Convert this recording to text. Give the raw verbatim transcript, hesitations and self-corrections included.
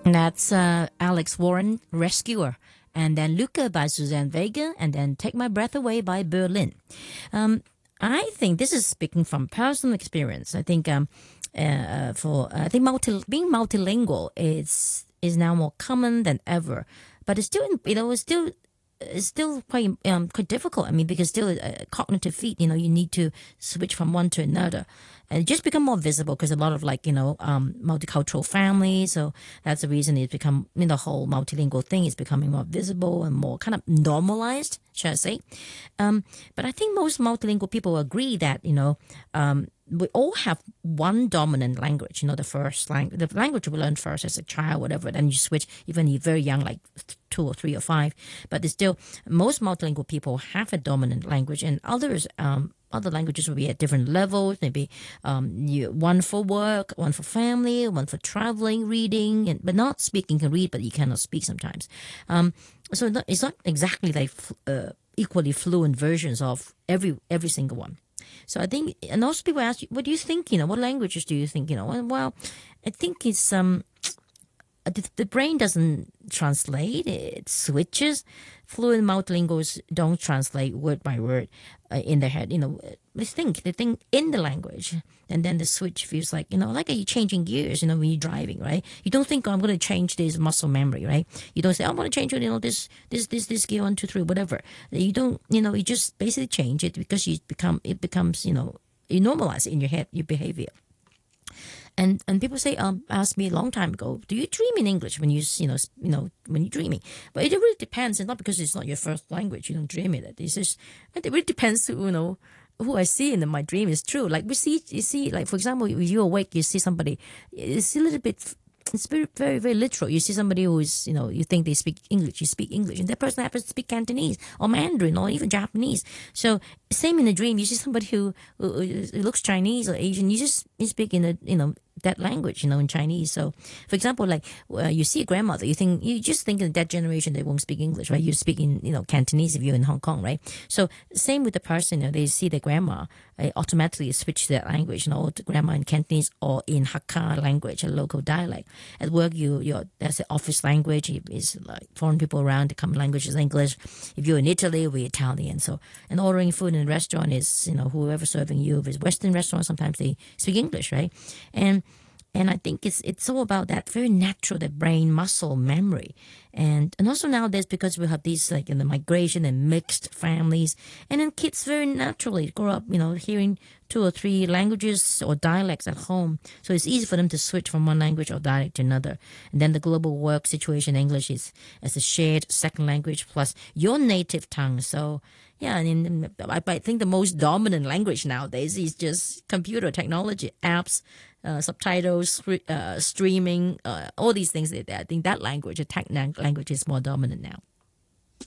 That's uh, Alex Warren, Rescuer. And then Luca by Suzanne Vega. And then Take My Breath Away by Berlin. Um, I think this is speaking from personal experience. I think um, uh, for I think multi, being multilingual is is now more common than ever. But it's still, you know, it's still it's still quite um, quite difficult. I mean, because still a cognitive feat. You know, you need to switch from one to another, and it just become more visible because a lot of like you know um, multicultural families. So that's the reason it's become I mean, the whole multilingual thing is becoming more visible and more kind of normalized, should I say? Um, but I think most multilingual people agree that you know. Um, we all have one dominant language, you know, the first language, the language we learn first as a child, whatever, then you switch even you're very young, like two or three or five. But it's still, most multilingual people have a dominant language, and others, um, other languages will be at different levels, maybe um, you, one for work, one for family, one for traveling, reading, and, but not speaking. You can read, but you cannot speak sometimes. Um, so it's not, it's not exactly like uh, equally fluent versions of every every single one. So I think, and also people ask you, what do you think, you know, what languages do you think, you know? Well, I think it's, um, the, the brain doesn't translate, it switches. Fluent multilinguals don't translate word by word uh, in their head, you know. They think, they think in the language. And then the switch feels like, you know, like you're changing gears, you know, when you're driving, right? You don't think, oh, I'm going to change this muscle memory, right? You don't say, oh, I'm going to change, you know, this, this, this, this gear, one, two, three, whatever. You don't, you know, you just basically change it because you become, it becomes, you know, you normalize it in your head, your behavior. And and people say, um, asked me a long time ago, do you dream in English when you, you know, you know, when you're dreaming? But it really depends. It's not because it's not your first language, you don't dream in it. It's just, it really depends, who, you know, who I see in my dream is true. Like we see, you see, like for example, if you're awake, you see somebody, it's a little bit, it's very, very, very literal. You see somebody who is, you know, you think they speak English, you speak English, and that person happens to speak Cantonese or Mandarin or even Japanese. So same in a dream, you see somebody who, who, who looks Chinese or Asian, you just you speak in a, you know, that language, you know, in Chinese. So, for example, like uh, you see a grandmother, you think you just think in that generation they won't speak English, right? You speak in, you know, Cantonese if you're in Hong Kong, right? So, same with the person, you know, they see their grandma, uh, automatically switch to that language, you know, the grandma in Cantonese or in Hakka language, a local dialect. At work, you, you're, that's the office language. Is like foreign people around, the common language is English. If you're in Italy, we're Italian. So, and ordering food in a restaurant is, you know, whoever serving you. If it's Western restaurant, sometimes they speak English, right? And And I think it's it's all about that very natural, that brain muscle memory. And and also nowadays, because we have these like in the migration and mixed families, and then kids very naturally grow up, you know, hearing two or three languages or dialects at home. So it's easy for them to switch from one language or dialect to another. And then the global work situation, English is as a shared second language plus your native tongue. So yeah, I mean, I, I think the most dominant language nowadays is just computer technology, apps, uh, subtitles, uh, streaming, uh, all these things. I think that language, the tech language, is more dominant now.